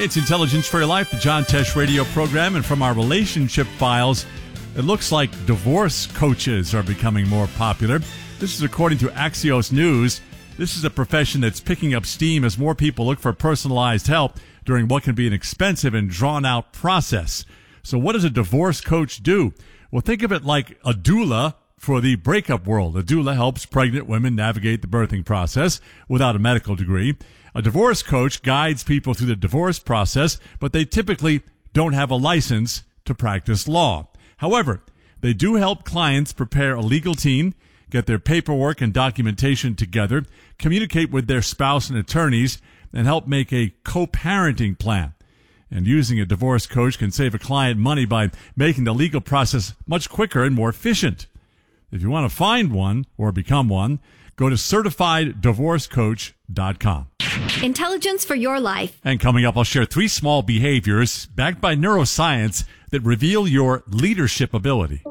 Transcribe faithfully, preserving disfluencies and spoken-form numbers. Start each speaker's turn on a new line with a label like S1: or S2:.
S1: It's Intelligence for Your Life, the John Tesh radio program, and from our relationship files, it looks like divorce coaches are becoming more popular. This is according to Axios News. This is a profession that's picking up steam as more people look for personalized help during what can be an expensive and drawn-out process. So what does a divorce coach do? Well, think of it like a doula for the breakup world. A doula helps pregnant women navigate the birthing process without a medical degree. A divorce coach guides people through the divorce process, but they typically don't have a license to practice law. However, they do help clients prepare a legal team, get their paperwork and documentation together, communicate with their spouse and attorneys, and help make a co-parenting plan. And using a divorce coach can save a client money by making the legal process much quicker and more efficient. If you want to find one or become one, go to certified divorce coach dot com.
S2: Intelligence for your life.
S1: And coming up, I'll share three small behaviors backed by neuroscience that reveal your leadership ability.